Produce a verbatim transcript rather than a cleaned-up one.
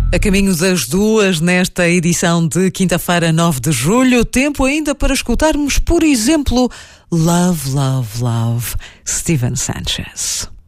A caminho das duas, nesta edição de quinta-feira, nove de julho, tempo ainda para escutarmos, por exemplo, Love, Love, Love, Steven Sanchez.